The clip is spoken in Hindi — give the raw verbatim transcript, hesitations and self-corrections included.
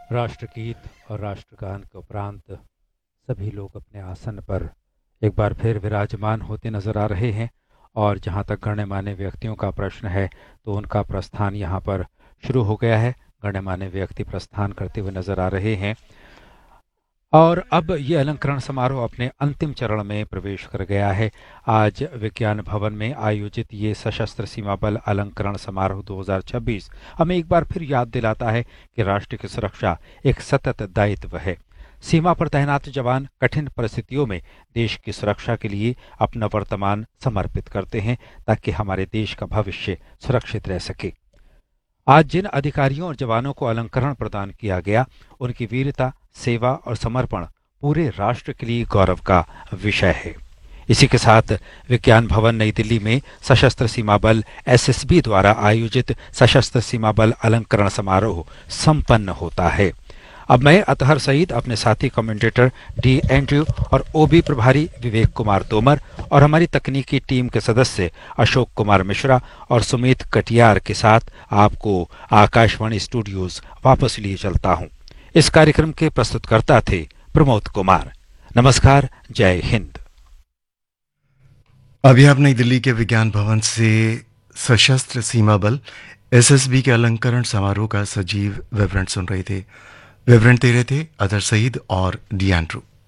राष्ट्रगीत और राष्ट्रगान के उपरांत सभी लोग अपने आसन पर एक बार फिर विराजमान होते नजर आ रहे हैं। और जहां तक गण्यमान्य व्यक्तियों का प्रश्न है तो उनका प्रस्थान यहां पर शुरू हो गया है। गण्यमान्य व्यक्ति प्रस्थान करते हुए नजर आ रहे हैं और अब ये अलंकरण समारोह अपने अंतिम चरण में प्रवेश कर गया है। आज विज्ञान भवन में आयोजित ये सशस्त्र सीमा बल अलंकरण समारोह दो हज़ार छब्बीस हमें एक बार फिर याद दिलाता है कि राष्ट्र की सुरक्षा एक सतत दायित्व है। सीमा पर तैनात जवान कठिन परिस्थितियों में देश की सुरक्षा के लिए अपना वर्तमान समर्पित करते हैं ताकि हमारे देश का भविष्य सुरक्षित रह सके। आज जिन अधिकारियों और जवानों को अलंकरण प्रदान किया गया, उनकी वीरता, सेवा और समर्पण पूरे राष्ट्र के लिए गौरव का विषय है। इसी के साथ विज्ञान भवन नई दिल्ली में सशस्त्र सीमा बल एस एस बी द्वारा आयोजित सशस्त्र सीमा बल अलंकरण समारोह संपन्न होता है। अब मैं अतहर सईद अपने साथी कमेंटेटर डी एंड्रयू और ओबी प्रभारी विवेक कुमार तोमर और हमारी तकनीकी टीम के सदस्य अशोक कुमार मिश्रा और सुमित कटियार के साथ आपको आकाशवाणी स्टूडियोज वापस लिए चलता हूं। इस कार्यक्रम के प्रस्तुतकर्ता थे प्रमोद कुमार। नमस्कार, जय हिंद। अभी आप नई दिल्ली के विज्ञान भवन से सशस्त्र सीमा बल एस एस बी के अलंकरण समारोह का सजीव विवरण सुन रहे थे। विवरण दे रहे थे अतहर सईद और डी एंड्रू।